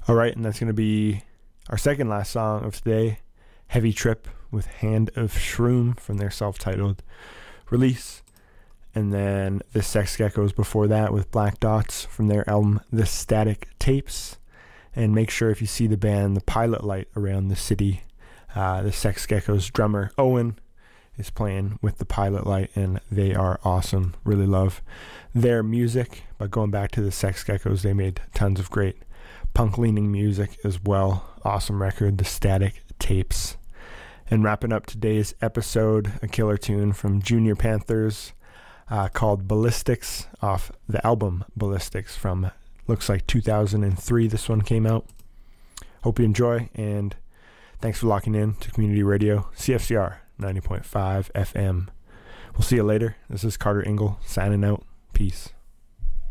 All right, and that's going to be our second last song of today, Heavy Trip with Hand of Shroom from their self-titled release. And then the Sex Geckos before that with Black Dots from their album The Static Tapes. And make sure if you see the band The Pilot Light around the city, the Sex Geckos drummer Owen is playing with the Pilot Light, and they are awesome. Really love their music. But going back to the Sex Geckos, they made tons of great punk-leaning music as well. Awesome record, The Static Tapes. And wrapping up today's episode, a killer tune from Junior Panthers called Ballistics off the album Ballistics from, looks like 2003 this one came out. Hope you enjoy, and thanks for locking in to Community Radio, CFCR 90.5 FM. We'll see you later. This is Carter Engel signing out. Peace.